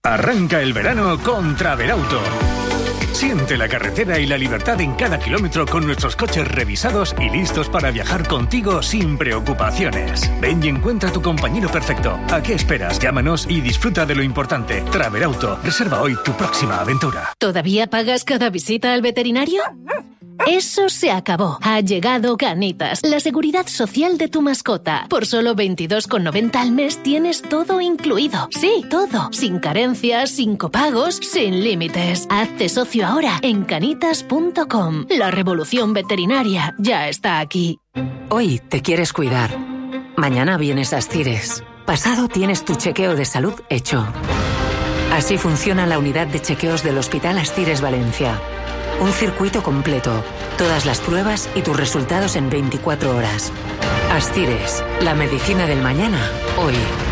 Arranca el verano con Travelauto. Siente la carretera y la libertad en cada kilómetro con nuestros coches revisados y listos para viajar contigo sin preocupaciones. Ven y encuentra tu compañero perfecto. ¿A qué esperas? Llámanos y disfruta de lo importante. Travelauto. Reserva hoy tu próxima aventura. ¿Todavía pagas cada visita al veterinario? Eso se acabó. Ha llegado Canitas, la seguridad social de tu mascota. Por solo 22,90 al mes tienes todo incluido. Sí, todo. Sin carencias, sin copagos, sin límites. Hazte socio ahora en canitas.com. La revolución veterinaria ya está aquí. Hoy te quieres cuidar. Mañana vienes a Ascires. Pasado tienes tu chequeo de salud hecho. Así funciona la unidad de chequeos del Hospital Ascires Valencia. Un circuito completo, todas las pruebas y tus resultados en 24 horas. Ascires, la medicina del mañana, hoy.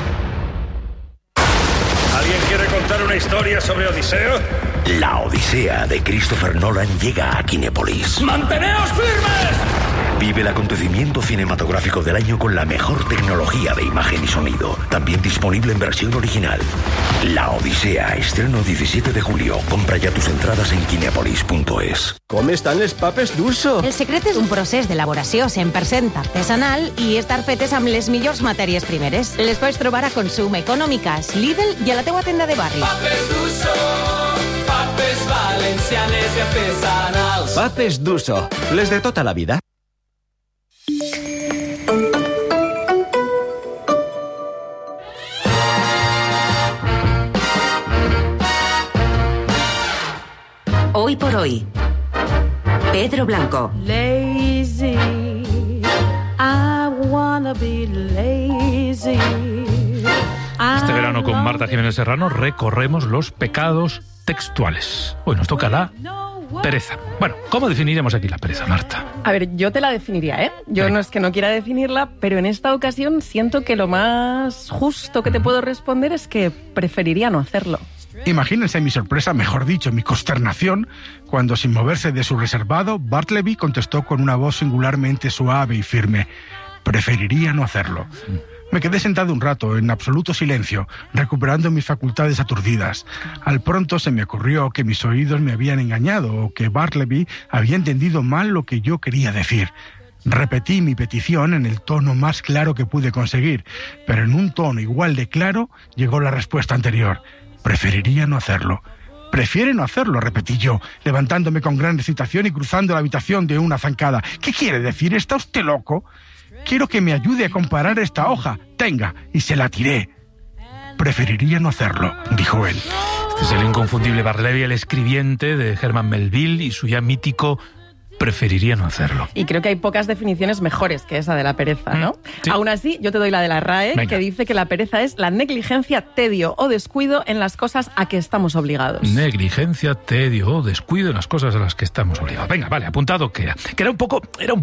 ¿Alguien quiere contar una historia sobre Odiseo? La Odisea de Christopher Nolan llega a Kinépolis. ¡Manteneos firmes! Vive el acontecimiento cinematográfico del año con la mejor tecnología de imagen y sonido. También disponible en versión original. La Odisea, estreno 17 de julio. Compra ya tus entrades en kinépolis.es. Com estan les papes d'Urso? El secret és un procés d'elaboració 100% artesanal i estar fetes amb les millors matèries primeres. Les pots trobar a Consum, Econòmiques, Lidl i a la teua tenda de barri. Papes d'Urso, papes valencianes i artesanals. Papes d'Urso, les de tota la vida. Hoy por hoy, Pedro Blanco. Lazy, I wanna be lazy. Este verano con Marta Jiménez Serrano recorremos los pecados textuales. Hoy nos toca la pereza. Bueno, ¿cómo definiremos aquí la pereza, Marta? A ver, yo te la definiría, ¿eh? Yo no es que no quiera definirla, pero en esta ocasión siento que lo más justo que te puedo responder es que preferiría no hacerlo. Imagínense mi sorpresa, mejor dicho, mi consternación, cuando sin moverse de su reservado, Bartleby contestó con una voz singularmente suave y firme: preferiría no hacerlo. Me quedé sentado un rato, en absoluto silencio, recuperando mis facultades aturdidas. Al pronto se me ocurrió que mis oídos me habían engañado o que Bartleby había entendido mal lo que yo quería decir. Repetí mi petición en el tono más claro que pude conseguir, pero en un tono igual de claro llegó la respuesta anterior: preferiría no hacerlo. Prefiere no hacerlo, repetí yo, levantándome con gran excitación y cruzando la habitación de una zancada. ¿Qué quiere decir? ¿Está usted loco? Quiero que me ayude a comparar esta hoja. Tenga, y se la tiré. Preferiría no hacerlo, dijo él. Este es el inconfundible Bartleby, el escribiente de Herman Melville y su ya mítico preferiría no hacerlo. Y creo que hay pocas definiciones mejores que esa de la pereza, ¿no? Sí. Aún así, yo te doy la de la RAE, Venga. que dice que la pereza es la negligencia, tedio o descuido en las cosas a que estamos obligados. Negligencia, tedio o descuido en las cosas a las que estamos obligados. Venga, vale, apuntado queda. Que era un poco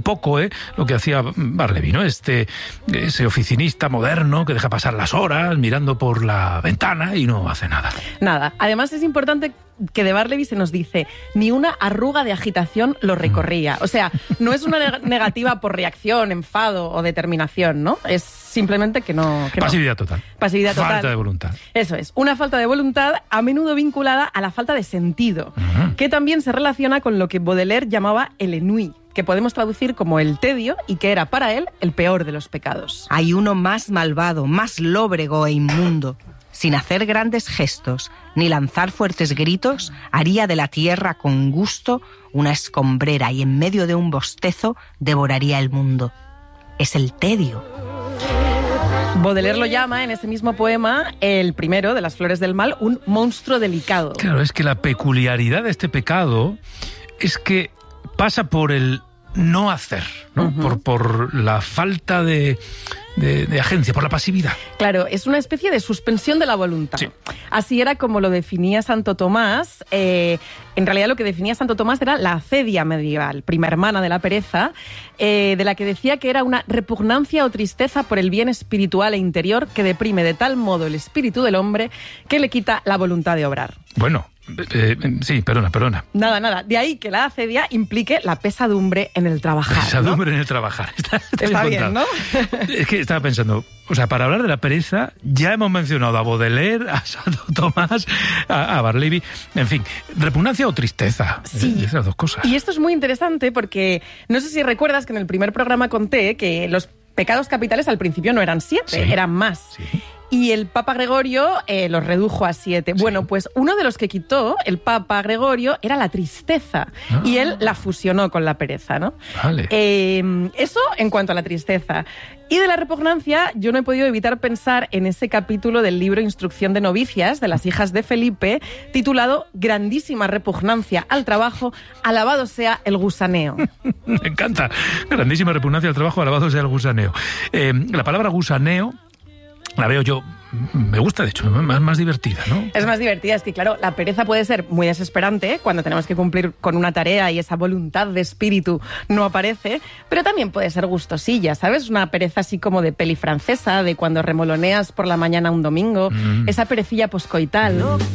lo que hacía Bartleby, ¿no? Ese oficinista moderno que deja pasar las horas mirando por la ventana y no hace nada. Nada. Además, es importante que de Bartleby se nos dice: ni una arruga de agitación lo recorría. O sea, no es una negativa por reacción, enfado o determinación, ¿no? Es simplemente que no. Pasividad total. Pasividad total. Falta de voluntad. Eso es, una falta de voluntad a menudo vinculada a la falta de sentido, que también se relaciona con lo que Baudelaire llamaba el ennui, que podemos traducir como el tedio y que era para él el peor de los pecados. Hay uno más malvado, más lóbrego e inmundo. Sin hacer grandes gestos ni lanzar fuertes gritos, haría de la tierra con gusto una escombrera y en medio de un bostezo devoraría el mundo. Es el tedio. Baudelaire lo llama en ese mismo poema, el primero de Las Flores del Mal, un monstruo delicado. Claro, es que la peculiaridad de este pecado es que pasa por el no hacer, ¿no? Por la falta de agencia, por la pasividad. Claro, es una especie de suspensión de la voluntad. Sí. Así era como lo definía Santo Tomás. En realidad lo que definía Santo Tomás era la acedia medieval, prima hermana de la pereza, de la que decía que era una repugnancia o tristeza por el bien espiritual e interior que deprime de tal modo el espíritu del hombre que le quita la voluntad de obrar. Bueno, Sí, perdona. Nada. De ahí que la acedia implique la pesadumbre en el trabajar. Pesadumbre, ¿no? En el trabajar. Está bien, ¿no? Es que estaba pensando, o sea, para hablar de la pereza, ya hemos mencionado a Baudelaire, a Santo Tomás, a Barleby, en fin, repugnancia o tristeza. Sí. Esas dos cosas. Y esto es muy interesante porque no sé si recuerdas que en el primer programa conté que los pecados capitales al principio no eran 7, eran más. Sí. Y el Papa Gregorio los redujo a 7. Sí. Bueno, pues uno de los que quitó el Papa Gregorio era la tristeza. Y él la fusionó con la pereza, ¿no? Vale. Eso en cuanto a la tristeza. Y de la repugnancia, yo no he podido evitar pensar en ese capítulo del libro Instrucción de novicias de las hijas de Felipe, titulado Grandísima repugnancia al trabajo, alabado sea el gusaneo. Me encanta. Grandísima repugnancia al trabajo, alabado sea el gusaneo. La palabra gusaneo la veo yo, me gusta de hecho, más divertida, ¿no? Es más divertida, es que claro, la pereza puede ser muy desesperante cuando tenemos que cumplir con una tarea y esa voluntad de espíritu no aparece, pero también puede ser gustosilla, ¿sabes? Una pereza así como de peli francesa, de cuando remoloneas por la mañana un domingo, esa perecilla poscoital.